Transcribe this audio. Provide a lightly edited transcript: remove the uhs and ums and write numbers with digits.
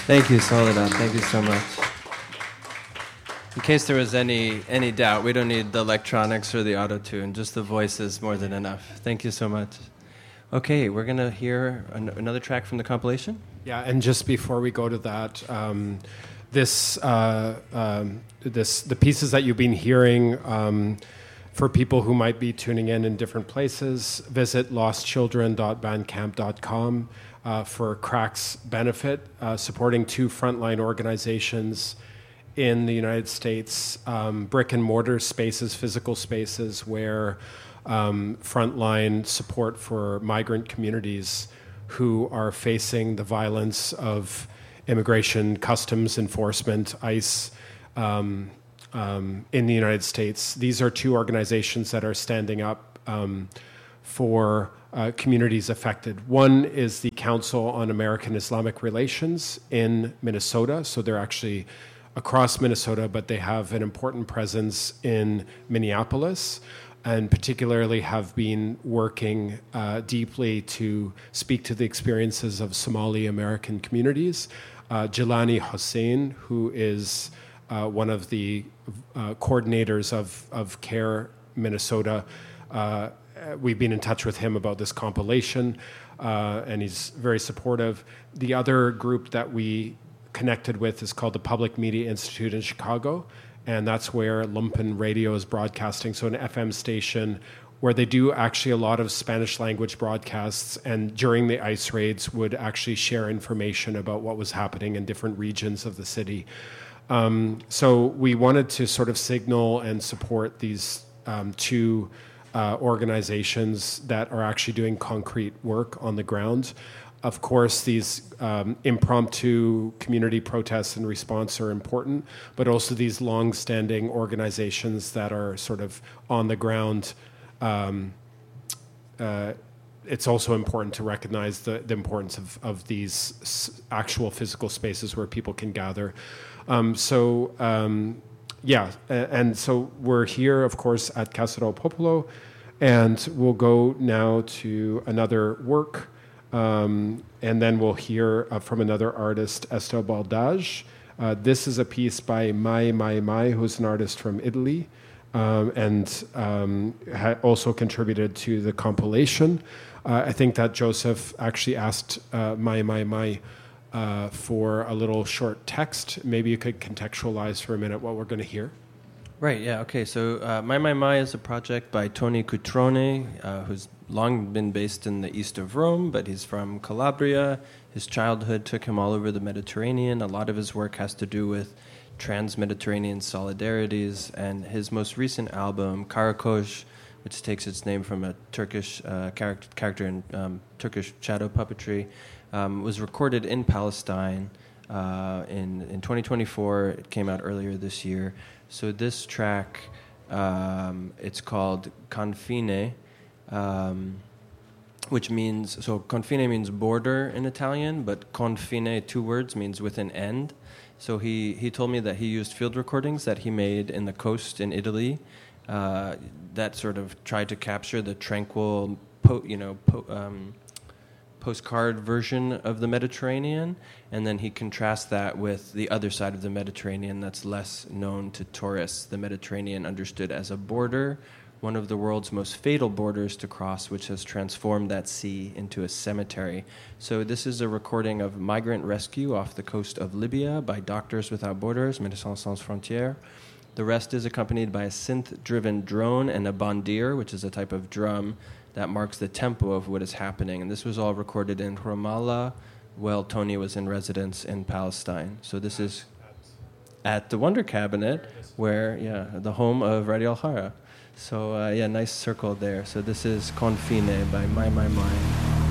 Thank you, Soledad. Thank you so much. In case there was any doubt, we don't need the electronics or the auto-tune. Just the voice is more than enough. Thank you so much. Okay, we're going to hear another track from the compilation. Yeah, and just before we go to that, the pieces that you've been hearing, for people who might be tuning in different places, visit lostchildren.bandcamp.com for CRAC's benefit, supporting two frontline organizations in the United States, brick and mortar spaces, physical spaces where frontline support for migrant communities who are facing the violence of immigration, customs enforcement, ICE in the United States. These are two organizations that are standing up for communities affected. One is the Council on American Islamic Relations in Minnesota. So they're actually across Minnesota, but they have an important presence in Minneapolis, and particularly have been working deeply to speak to the experiences of Somali American communities. Jelani Hossein, who is one of the coordinators of CARE Minnesota, we've been in touch with him about this compilation, and he's very supportive. The other group that we connected with is called the Public Media Institute in Chicago, and that's where Lumpen Radio is broadcasting, so an FM station where they do actually a lot of Spanish language broadcasts, and during the ICE raids would actually share information about what was happening in different regions of the city. So we wanted to sort of signal and support these two organizations that are actually doing concrete work on the ground. Of course, these impromptu community protests and response are important, but also these long-standing organizations that are sort of on the ground. It's also important to recognize the importance of these actual physical spaces where people can gather. And so we're here, of course, at Casa del Popolo, and we'll go now to another work. And then we'll hear from another artist, Estelle Baldage. This is a piece by Mai, who's an artist from Italy, and also contributed to the compilation. I think that Joseph actually asked Mai for a little short text. Maybe you could contextualize for a minute what we're going to hear. Right, yeah, okay. So Mai is a project by Tony Cutrone, who's long been based in the east of Rome, but he's from Calabria. His childhood took him all over the Mediterranean. A lot of his work has to do with trans-Mediterranean solidarities, and his most recent album, Karakosh, which takes its name from a Turkish character in Turkish shadow puppetry, was recorded in Palestine in 2024. It came out earlier this year. So this track, it's called Confine, which means, so confine means border in Italian, but confine, two words, means with an end. So he told me that he used field recordings that he made in the coast in Italy that sort of tried to capture the tranquil, postcard version of the Mediterranean, and then he contrasts that with the other side of the Mediterranean that's less known to tourists. The Mediterranean understood as a border, one of the world's most fatal borders to cross, which has transformed that sea into a cemetery. So this is a recording of migrant rescue off the coast of Libya by Doctors Without Borders, Médecins Sans Frontières. The rest is accompanied by a synth-driven drone and a bandir, which is a type of drum that marks the tempo of what is happening. And this was all recorded in Ramallah while Tony was in residence in Palestine. So this is at the Wonder Cabinet, where, the home of Radio Al-Hara. So, nice circle there. So this is Confine by Mai.